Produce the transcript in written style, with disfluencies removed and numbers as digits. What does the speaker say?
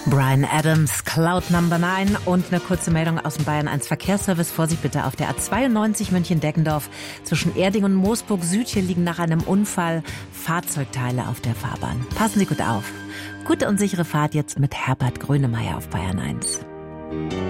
Bryan Adams, Cloud Number 9 und eine kurze Meldung aus dem Bayern 1 Verkehrsservice. Vorsicht bitte auf der A92 München-Deggendorf zwischen Erding und Moosburg Süd. Hier liegen nach einem Unfall Fahrzeugteile auf der Fahrbahn. Passen Sie gut auf. Gute und sichere Fahrt jetzt mit Herbert Grönemeyer auf Bayern 1.